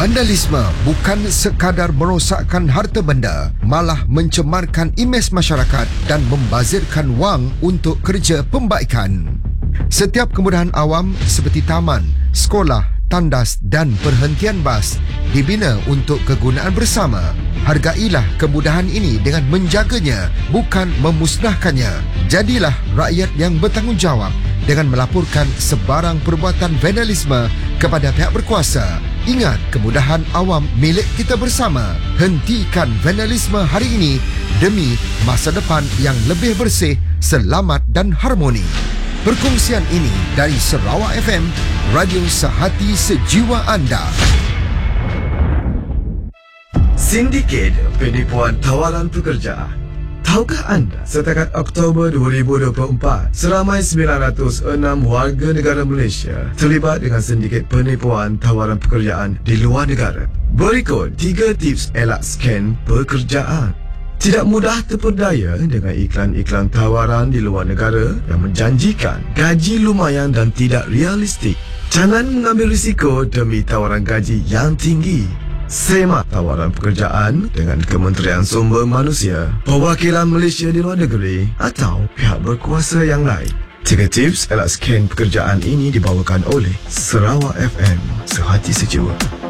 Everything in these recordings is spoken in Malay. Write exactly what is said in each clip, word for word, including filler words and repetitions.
Vandalisme bukan sekadar merosakkan harta benda, malah mencemarkan imej masyarakat dan membazirkan wang untuk kerja pembaikan. Setiap kemudahan awam seperti taman, sekolah, tandas dan perhentian bas dibina untuk kegunaan bersama. Hargailah kemudahan ini dengan menjaganya, bukan memusnahkannya. Jadilah rakyat yang bertanggungjawab dengan melaporkan sebarang perbuatan vandalisme kepada pihak berkuasa. Ingat, kemudahan awam milik kita bersama. Hentikan vandalisme hari ini demi masa depan yang lebih bersih, selamat dan harmoni. Perkongsian ini dari Sarawak F M, radio sehati sejiwa anda. Sindiket Penipuan Tawaran Pekerja. Tahukah anda, setakat Oktober dua ribu dua puluh empat, seramai sembilan ratus enam warga negara Malaysia terlibat dengan sindiket penipuan tawaran pekerjaan di luar negara. Berikut tiga tips elak sken pekerjaan. Tidak mudah terpedaya dengan iklan-iklan tawaran di luar negara yang menjanjikan gaji lumayan dan tidak realistik. Jangan mengambil risiko demi tawaran gaji yang tinggi. Semak tawaran pekerjaan dengan Kementerian Sumber Manusia, Perwakilan Malaysia di luar negeri atau pihak berkuasa yang lain. Tiga tips elak sken pekerjaan ini dibawakan oleh Sarawak F M, sehati sejiwa.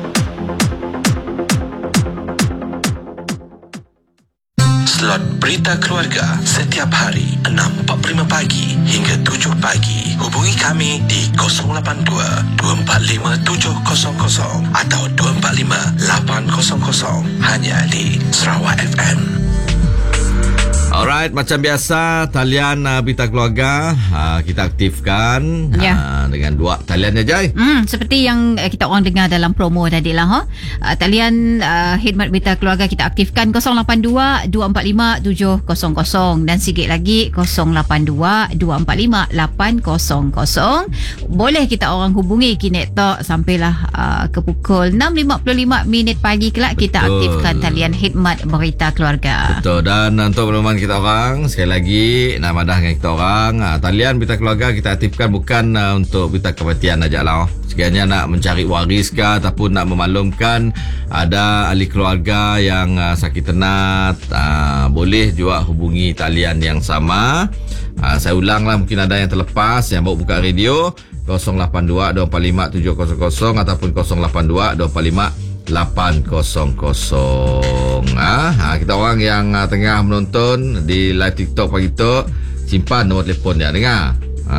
Slot Berita Keluarga setiap hari enam empat puluh lima pagi hingga tujuh pagi. Hubungi kami di kosong lapan dua, dua empat lima tujuh kosong kosong atau dua empat lima lapan kosong kosong hanya di Sarawak F M. Alright, macam biasa talian uh, Berita Keluarga uh, kita aktifkan ya. uh, dengan dua talian je. Hmm, seperti yang uh, kita orang dengar dalam promo tadi lah. Ha? Uh, talian uh, khidmat Berita Keluarga kita aktifkan kosong lapan dua, dua empat lima tujuh kosong kosong dan sikit lagi kosong lapan dua, dua empat lima lapan kosong kosong. Boleh kita orang hubungi kini tok sampailah uh, ke pukul enam lima puluh lima minit pagi kelak. Kita Betul. aktifkan talian khidmat Berita Keluarga. Betul. Dan untuk makluman kita orang, sekali lagi nak madah dengan kita orang, uh, talian Berita Keluarga kita aktifkan bukan uh, untuk berita kematian aja lah. Sekiranya nak mencari waris ke ataupun nak memaklumkan ada ahli keluarga yang uh, sakit tenat, uh, boleh juga hubungi talian yang sama. uh, Saya ulang lah, mungkin ada yang terlepas yang bawa buka radio, kosong lapan dua, dua empat lima tujuh kosong kosong ataupun kosong lapan dua, dua empat lima lapan kosong kosong. Ha, ha, kita orang yang uh, tengah menonton di live TikTok pagi tu, simpan nombor telefon dia, dengar. Ha.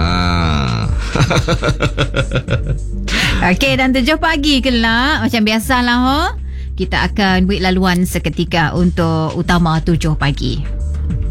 Okey, dan tujuh pagi kelak macam biasalah ho, kita akan buat laluan seketika untuk utama tujuh pagi.